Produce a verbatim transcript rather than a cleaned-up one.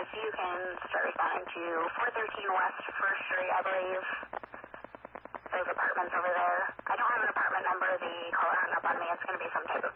if you can start responding to four thirteen West First Street, I believe. Those apartments over there. I don't have an apartment number. The caller hung up on me. It's going to be some type of